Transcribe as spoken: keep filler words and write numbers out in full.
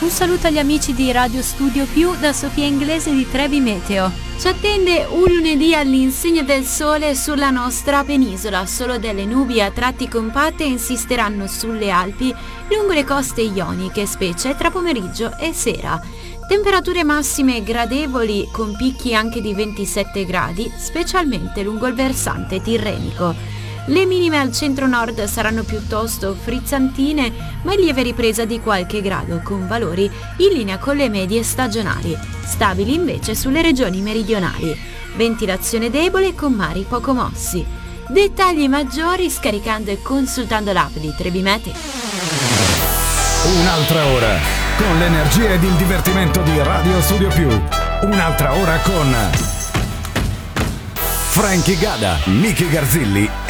Un saluto agli amici di Radio Studio Più da Sofia Inglese di Trevi Meteo. Ci attende un lunedì all'insegna del sole sulla nostra penisola. Solo delle nubi a tratti compatte insisteranno sulle Alpi lungo le coste ioniche, specie tra pomeriggio e sera. Temperature massime gradevoli con picchi anche di ventisette gradi, specialmente lungo il versante tirrenico. Le minime al centro-nord saranno piuttosto frizzantine, ma in lieve ripresa di qualche grado, con valori in linea con le medie stagionali, stabili invece sulle regioni meridionali. Ventilazione debole con mari poco mossi. Dettagli maggiori scaricando e consultando l'app di Trevi Meteo. Un'altra ora con l'energia ed il divertimento di Radio Studio Più. Un'altra ora con Frankie Gada, Nicky Garzilli